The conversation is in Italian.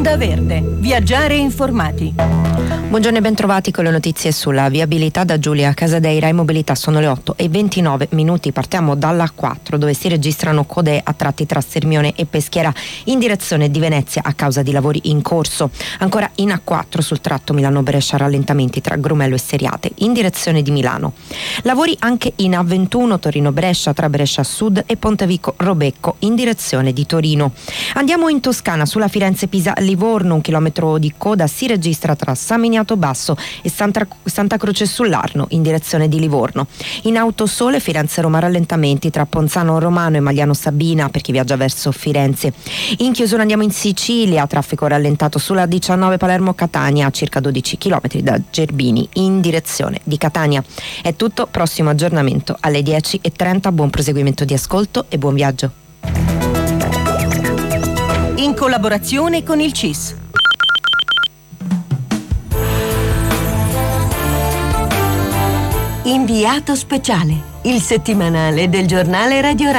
Onda Verde. Viaggiare informati. Buongiorno e bentrovati con le notizie sulla viabilità da Giulia Casadeira. In mobilità sono le 8:29. Partiamo dalla 4, dove si registrano code a tratti tra Sirmione e Peschiera in direzione di Venezia a causa di lavori in corso. Ancora in A4 sul tratto Milano-Brescia, rallentamenti tra Grumello e Seriate in direzione di Milano. Lavori anche in A21 Torino-Brescia tra Brescia Sud e Pontevico-Robecco in direzione di Torino. Andiamo in Toscana sulla Firenze-Pisa-Livorno. 1 chilometro di coda si registra tra San Miniato Basso e Santa Croce sull'Arno in direzione di Livorno. In Autosole Firenze-Roma rallentamenti tra Ponzano Romano e Magliano Sabina per chi viaggia verso Firenze. In chiusura andiamo in Sicilia, traffico rallentato sulla 19 Palermo-Catania a circa 12 km da Gerbini in direzione di Catania. È tutto, prossimo aggiornamento alle 10:30. Buon proseguimento di ascolto e buon viaggio. In collaborazione con il CIS. Inviato speciale, il settimanale del giornale Radio